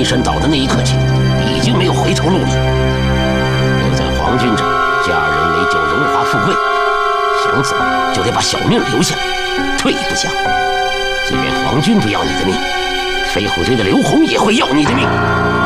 山倒的那一刻起，已经没有回头路了。若在皇军这嫁人为救荣华富贵，想走就得把小命留下，退一步想，即便皇军不要你的命，飞虎队的刘洪也会要你的命。